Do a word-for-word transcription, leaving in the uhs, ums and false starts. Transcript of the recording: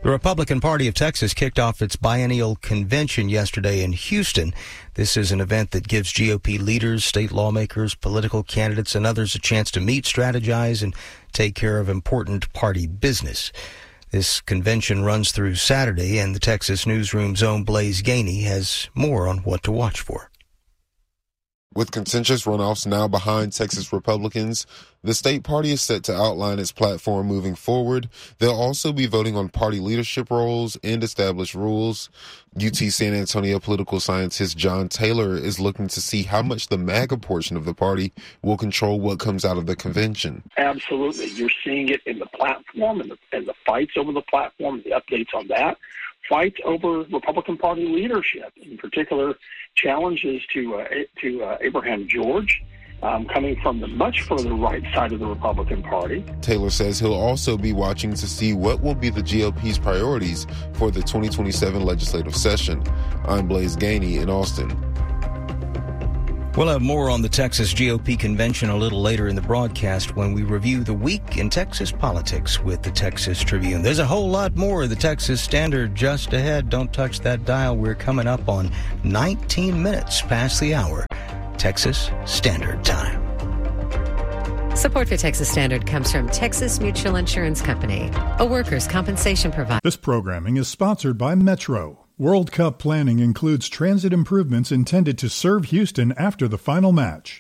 The Republican Party of Texas kicked off its biennial convention yesterday in Houston. This is an event that gives G O P leaders, state lawmakers, political candidates, and others a chance to meet, strategize, and take care of important party business. This convention runs through Saturday, and the Texas Newsroom's own Blaze Gainey has more on what to watch for. With contentious runoffs now behind Texas Republicans, the state party is set to outline its platform moving forward. They'll also be voting on party leadership roles and established rules. U T San Antonio political scientist John Taylor is looking to see how much the MAGA portion of the party will control what comes out of the convention. Absolutely. You're seeing it in the platform and the, and the fights over the platform, the updates on that. Fights over Republican Party leadership, in particular challenges to uh, to uh, Abraham George, um, coming from the much further right side of the Republican Party. Taylor says he'll also be watching to see what will be the G O P's priorities for the twenty twenty-seven legislative session. I'm Blaze Gainey in Austin. We'll have more on the Texas G O P convention a little later in the broadcast when we review the week in Texas politics with the Texas Tribune. There's a whole lot more of the Texas Standard just ahead. Don't touch that dial. We're coming up on nineteen minutes past the hour. Texas Standard Time. Support for Texas Standard comes from Texas Mutual Insurance Company, a workers' compensation provider. This programming is sponsored by Metro. World Cup planning includes transit improvements intended to serve Houston after the final match.